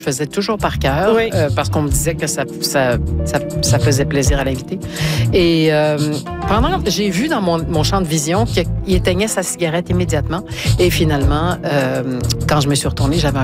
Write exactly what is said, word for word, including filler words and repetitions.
Je faisais toujours par cœur Oui. euh, parce qu'on me disait que ça, ça, ça, ça faisait plaisir à l'invité. Et euh, pendant, j'ai vu dans mon, mon champ de vision qu'il éteignait sa cigarette immédiatement. Et finalement, euh, quand je me suis retournée, j'avais un